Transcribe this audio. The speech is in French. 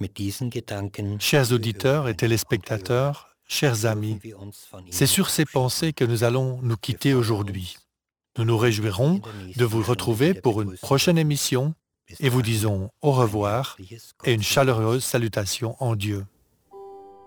Chers auditeurs et téléspectateurs, chers amis, c'est sur ces pensées que nous allons nous quitter aujourd'hui. Nous nous réjouirons de vous retrouver pour une prochaine émission et vous disons au revoir et une chaleureuse salutation en Dieu.